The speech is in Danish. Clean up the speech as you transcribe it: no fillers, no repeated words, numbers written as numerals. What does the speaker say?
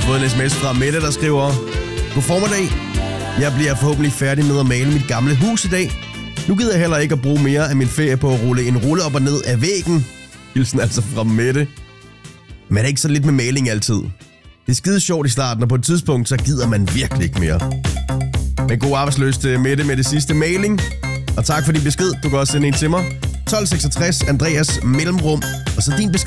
fået en sms fra Mette, der skriver: God formiddag. Jeg bliver forhåbentlig færdig med at male mit gamle hus i dag. Nu gider jeg heller ikke at bruge mere af min ferie på at rulle en rulle op og ned af væggen. Hilsen altså fra Mette. Men er det ikke så lidt med maling altid? Det er skide sjovt i starten, og på et tidspunkt, så gider man virkelig ikke mere. Men god arbejdsløst Mette med det sidste maling. Og tak for din besked. Du kan også sende en til mig. 1266 Andreas mellemrum. Og så din besked.